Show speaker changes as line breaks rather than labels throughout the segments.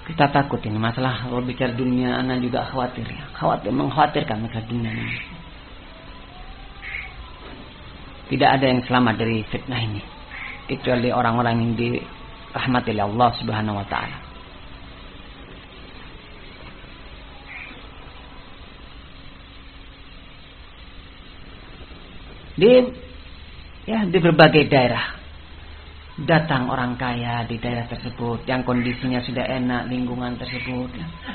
Kita takut ini masalah kalau bicara dunia, anak juga khawatir ya. Mengkhawatirkan masalah dunia ini. Tidak ada yang selamat dari fitnah ini kecuali orang-orang yang dirahmati oleh Allah Subhanahu wa taala. Di berbagai daerah datang orang kaya di daerah tersebut yang kondisinya sudah enak, lingkungan tersebut.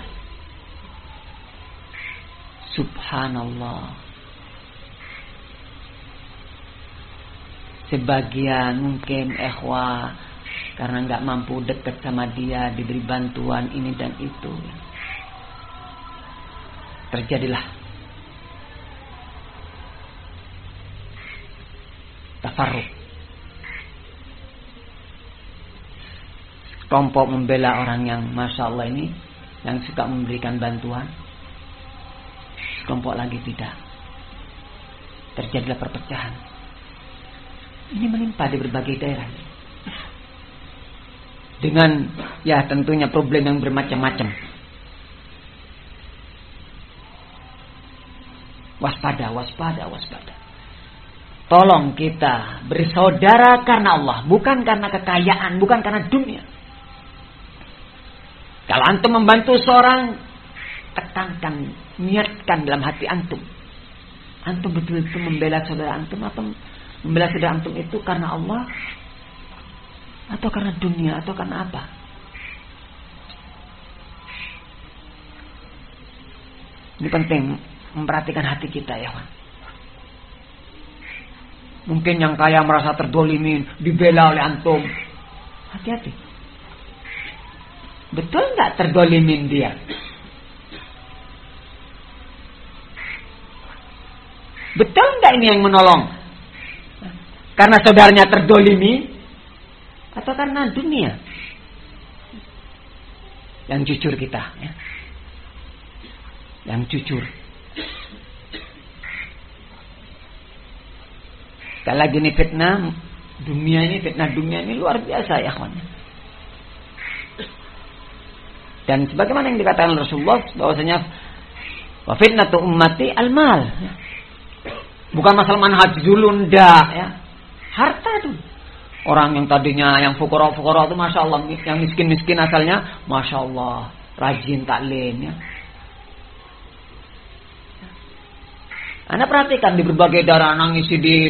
Subhanallah. Sebagian mungkin ikhwah karena nggak mampu dekat sama dia, diberi bantuan ini dan itu, terjadilah tafarruq. Kelompok membela orang yang masya Allah ini, yang suka memberikan bantuan, kelompok lagi tidak. Terjadilah perpecahan. Ini menimpa di berbagai daerah. Dengan ya tentunya problem yang bermacam-macam. Waspada. Tolong kita bersaudara karena Allah, bukan karena kekayaan, bukan karena dunia. Kalau antum membantu seorang, tekankan, niatkan dalam hati antum. Antum betul-betul membela saudara antum atau membela saudara antum itu karena Allah atau karena dunia atau karena apa? Ini penting memperhatikan hati kita ya, Wan. Mungkin yang kaya merasa terdolimin, dibela oleh antum. Hati-hati. Betul nggak terdolimin dia? Betul nggak ini yang menolong? Karena saudaranya terdolimi atau karena dunia? Yang jujur kita, ya. Yang jujur. Sekali lagi ini fitnah dunia ini luar biasa ya kawan. Dan sebagaimana yang dikatakan Rasulullah bahwasanya wa fitnatu ummati al-mal. Bukan masalah manhaj dulu ndak ya. Harta itu. Orang yang tadinya yang fukara itu masya Allah, yang miskin asalnya masya Allah rajin taklim ya. Anda perhatikan di berbagai daerah nangis di